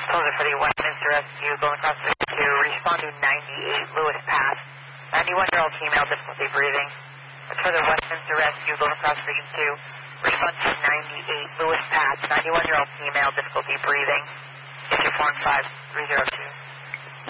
Soldier for the Westminster Rescue, going across the to respond to 98 Lewis Pass. 91-year-old female, difficulty breathing. For the Westminster Rescue, going across Region 2, respond to 98 Lewis Pass. 91-year-old female, difficulty breathing. Issue 4 and 5, 302.